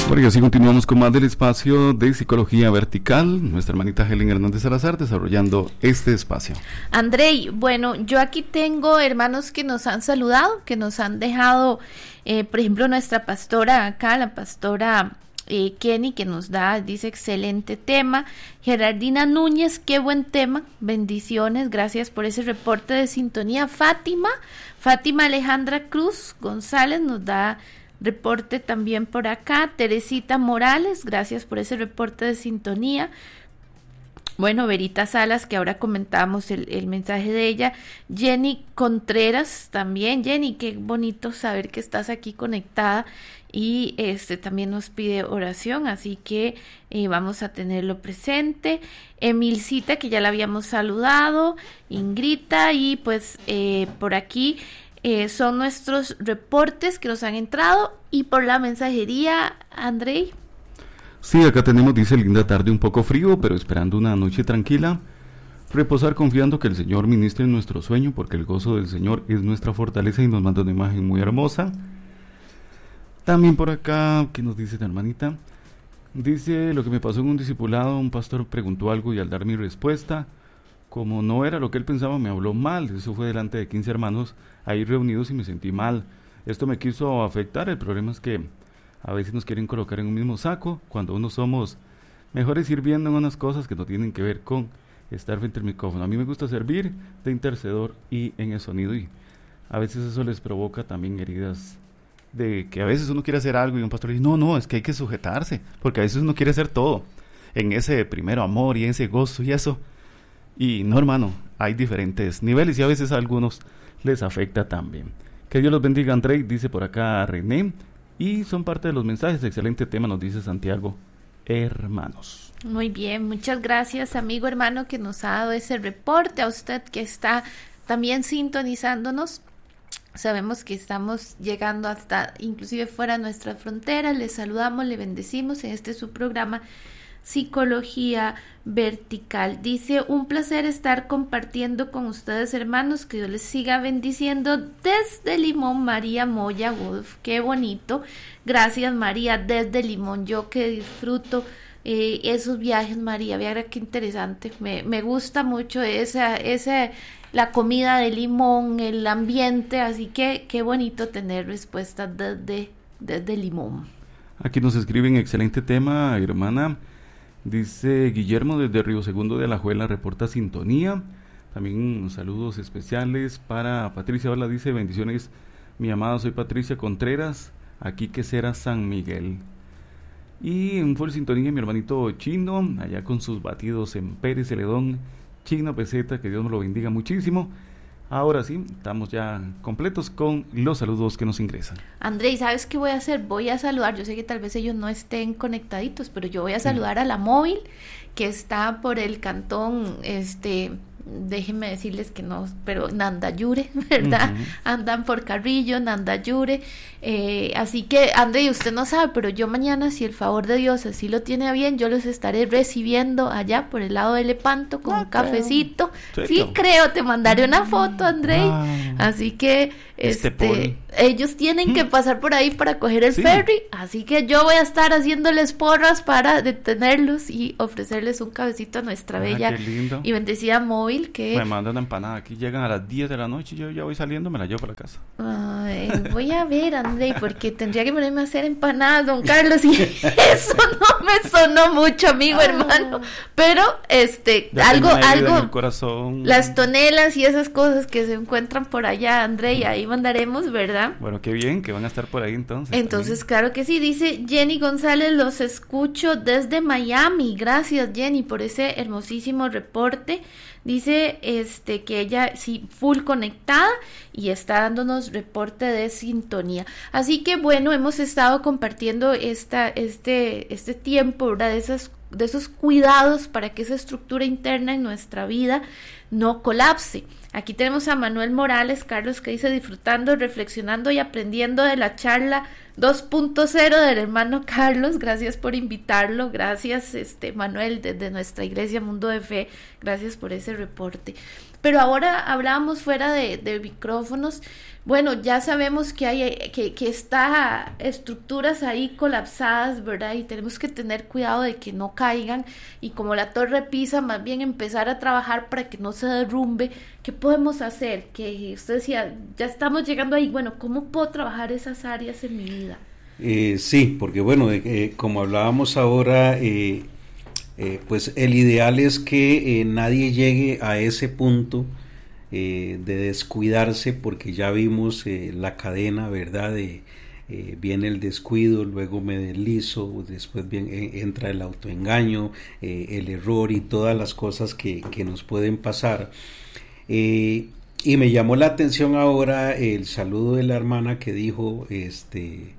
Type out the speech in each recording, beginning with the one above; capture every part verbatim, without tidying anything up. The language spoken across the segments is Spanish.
Bueno, y así continuamos con más del espacio de Psicología Vertical. Nuestra hermanita Helen Hernández Salazar desarrollando este espacio. Andrei, bueno, yo aquí tengo hermanos que nos han saludado, que nos han dejado, eh, por ejemplo, nuestra pastora acá, la pastora eh, Kenny, que nos da, dice, excelente tema. Gerardina Núñez, qué buen tema, bendiciones, gracias por ese reporte de sintonía. Fátima, Fátima Alejandra Cruz González nos da reporte también por acá. Teresita Morales, gracias por ese reporte de sintonía. Bueno, Verita Salas, que ahora comentábamos el, el mensaje de ella. Jenny Contreras también. Jenny, qué bonito saber que estás aquí conectada y este también nos pide oración, así que eh, vamos a tenerlo presente. Emilcita, que ya la habíamos saludado. Ingrita, y pues eh, por aquí Eh, son nuestros reportes que nos han entrado, y por la mensajería, Andrei. Sí, acá tenemos, dice, linda tarde, un poco frío, pero esperando una noche tranquila. Reposar confiando que el Señor ministre en nuestro sueño, porque el gozo del Señor es nuestra fortaleza, y nos manda una imagen muy hermosa. También por acá, ¿qué nos dice la hermanita? Dice, lo que me pasó en un discipulado, un pastor preguntó algo y al dar mi respuesta, como no era lo que él pensaba, me habló mal. Eso fue delante de quince hermanos ahí reunidos y me sentí mal. Esto me quiso afectar. El problema es que a veces nos quieren colocar en un mismo saco, cuando uno somos mejores sirviendo en unas cosas que no tienen que ver con estar frente al micrófono. A mí me gusta servir de intercedor y en el sonido, y a veces eso les provoca también heridas de que a veces uno quiere hacer algo y un pastor dice, no, no, es que hay que sujetarse, porque a veces uno quiere hacer todo en ese primero amor y en ese gozo y eso. Y no, hermano, hay diferentes niveles y a veces a algunos les afecta también. Que Dios los bendiga, Andrei, dice por acá René, y son parte de los mensajes. Excelente tema, nos dice Santiago, hermanos. Muy bien, muchas gracias, amigo hermano, que nos ha dado ese reporte. A usted que está también sintonizándonos, sabemos que estamos llegando hasta inclusive fuera de nuestras fronteras. Le saludamos, le bendecimos en este su programa Psicología Vertical. Dice, un placer estar compartiendo con ustedes, hermanos, que Dios les siga bendiciendo desde Limón. María Moya Wolf, qué bonito, gracias María, desde Limón, yo que disfruto eh, esos viajes, María, vea qué interesante, me, me gusta mucho esa, esa, la comida de Limón, el ambiente, así que qué bonito tener respuestas desde, desde Limón. Aquí nos escriben, excelente tema, hermana. Dice Guillermo desde Río Segundo de Alajuela, reporta sintonía. También saludos especiales para Patricia. Hola, dice, bendiciones, mi amada, soy Patricia Contreras, aquí que será San Miguel. Y en full sintonía mi hermanito Chino, allá con sus batidos en Pérez Celedón, Chino Peseta, que Dios nos lo bendiga muchísimo. Ahora sí, estamos ya completos con los saludos que nos ingresan. Andrei, ¿sabes qué voy a hacer? Voy a saludar, yo sé que tal vez ellos no estén conectaditos, pero yo voy a saludar a la móvil que está por el cantón, este, déjenme decirles que no, pero Nandayure, ¿verdad? Uh-huh. Andan por Carrillo, Nandayure, eh, así que, Andrei, usted no sabe, pero yo mañana, si el favor de Dios así lo tiene a bien, yo los estaré recibiendo allá por el lado de Lepanto con no, un cafecito. Creo. Sí, creo, te mandaré una foto, Andrei. Wow. Así que este, este ellos tienen que pasar por ahí para coger el sí. ferry, así que yo voy a estar haciéndoles porras para detenerlos y ofrecerles un cafecito a nuestra ah, bella y bendecida móvil. Que me mandan una empanada, aquí llegan a las diez de la noche y yo ya voy saliendo, me la llevo para la casa. Ay, voy a ver, Andrei, porque tendría que ponerme a hacer empanadas, don Carlos, y eso no me sonó mucho, amigo, ah. hermano, pero este, ya algo, algo, el corazón. Las tonelas y esas cosas que se encuentran por allá, Andrei, ahí mandaremos, ¿verdad? Bueno, qué bien, que van a estar por ahí entonces. Entonces, también. Claro que sí, dice Jenny González, los escucho desde Miami, gracias Jenny por ese hermosísimo reporte. Dice este que ella sí full conectada y está dándonos reporte de sintonía. Así que bueno, hemos estado compartiendo esta este este tiempo, ¿verdad? De esas de esos cuidados para que esa estructura interna en nuestra vida no colapse. Aquí tenemos a Manuel Morales, Carlos, que dice disfrutando, reflexionando y aprendiendo de la charla dos punto cero del hermano Carlos. Gracias por invitarlo, gracias este Manuel desde nuestra iglesia Mundo de Fe, gracias por ese reporte. Pero ahora hablábamos fuera de, de micrófonos. Bueno, ya sabemos que hay que, que está estructuras ahí colapsadas, ¿verdad? Y tenemos que tener cuidado de que no caigan, y como la Torre Pisa, más bien empezar a trabajar para que no se derrumbe. ¿Qué podemos hacer? Que usted decía, ya estamos llegando ahí. Bueno, ¿cómo puedo trabajar esas áreas en mi vida? Eh, sí, porque bueno, eh, como hablábamos ahora, eh, eh, pues el ideal es que eh, nadie llegue a ese punto Eh, de descuidarse, porque ya vimos eh, la cadena, ¿verdad? De, eh, viene el descuido, luego me deslizo, después bien, eh, entra el autoengaño, eh, el error y todas las cosas que, que nos pueden pasar. Eh, y me llamó la atención ahora el saludo de la hermana que dijo, este,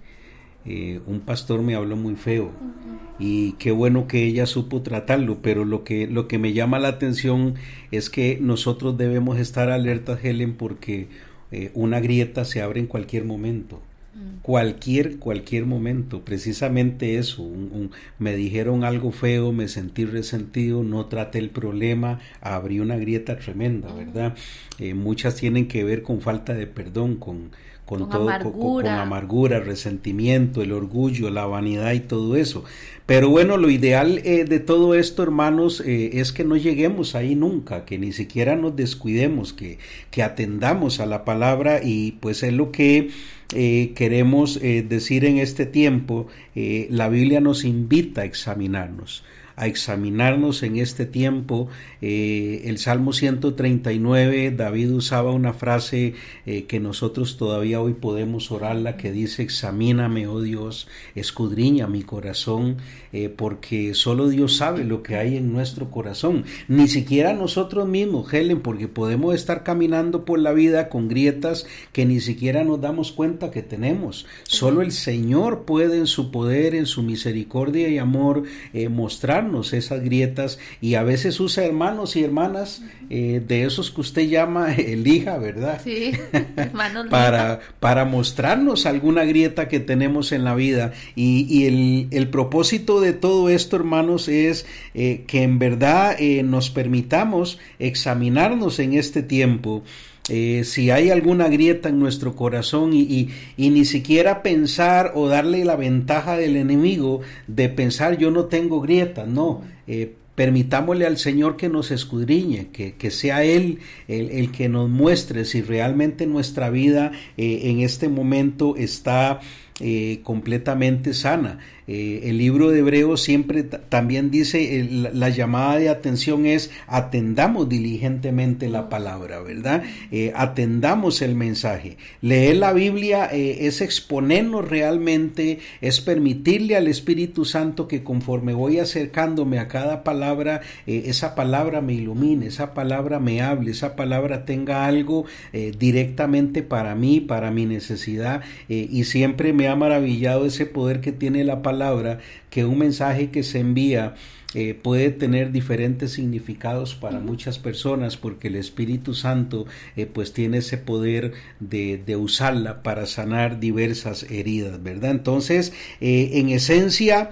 eh, un pastor me habló muy feo. Uh-huh. Y qué bueno que ella supo tratarlo, pero lo que, lo que me llama la atención es que nosotros debemos estar alertas, Helen, porque eh, una grieta se abre en cualquier momento, mm. cualquier, cualquier momento, precisamente eso, un, un, me dijeron algo feo, me sentí resentido, no traté el problema, abrí una grieta tremenda, ¿verdad? Eh, muchas tienen que ver con falta de perdón, con... Con, con, todo, amargura. Con, con amargura, resentimiento, el orgullo, la vanidad y todo eso. Pero bueno, lo ideal eh, de todo esto, hermanos, eh, es que no lleguemos ahí nunca, que ni siquiera nos descuidemos, que, que atendamos a la palabra, y pues es lo que eh, queremos eh, decir en este tiempo. Eh, la Biblia nos invita a examinarnos. a examinarnos en este tiempo. Eh, el Salmo ciento treinta y nueve, David usaba una frase eh, que nosotros todavía hoy podemos orarla, que dice: examíname, oh Dios, escudriña mi corazón, eh, porque solo Dios sabe lo que hay en nuestro corazón, ni siquiera nosotros mismos, Helen, porque podemos estar caminando por la vida con grietas que ni siquiera nos damos cuenta que tenemos. Solo el Señor puede, en su poder, en su misericordia y amor, eh, mostrar esas grietas, y a veces usa hermanos y hermanas eh, de esos que usted llama elija, ¿verdad? Sí, hermanos para, para mostrarnos alguna grieta que tenemos en la vida, y, y el, el propósito de todo esto, hermanos, es eh, que en verdad eh, nos permitamos examinarnos en este tiempo. Eh, si hay alguna grieta en nuestro corazón, y, y, y ni siquiera pensar o darle la ventaja del enemigo de pensar yo no tengo grieta, no, eh, permitámosle al Señor que nos escudriñe, que, que sea Él el, el que nos muestre si realmente nuestra vida eh, en este momento está eh, completamente sana. Eh, el libro de Hebreos siempre t- también dice, el, la, la llamada de atención es: atendamos diligentemente la palabra, ¿verdad? Eh, atendamos el mensaje. Leer la Biblia eh, es exponernos realmente, es permitirle al Espíritu Santo que conforme voy acercándome a cada palabra, eh, esa palabra me ilumine, esa palabra me hable, esa palabra tenga algo eh, directamente para mí, para mi necesidad, eh, y siempre me ha maravillado ese poder que tiene la palabra, que un mensaje que se envía eh, puede tener diferentes significados para muchas personas, porque el Espíritu Santo eh, pues tiene ese poder de, de usarla para sanar diversas heridas, ¿verdad? Entonces, eh, en esencia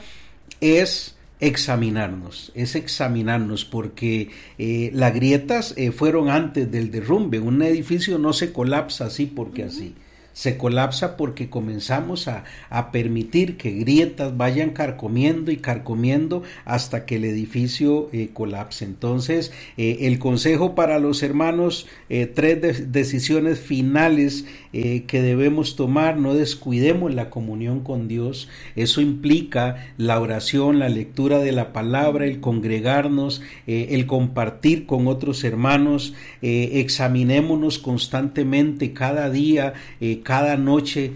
es examinarnos, es examinarnos, porque eh, las grietas eh, fueron antes del derrumbe. Un edificio no se colapsa así porque uh-huh. así. Se colapsa porque comenzamos a, a permitir que grietas vayan carcomiendo y carcomiendo hasta que el edificio eh, colapse. Entonces, eh, el consejo para los hermanos, eh, tres de- decisiones finales eh, que debemos tomar: no descuidemos la comunión con Dios. Eso implica la oración, la lectura de la palabra, el congregarnos, eh, el compartir con otros hermanos. Eh, examinémonos constantemente cada día, eh, cada noche,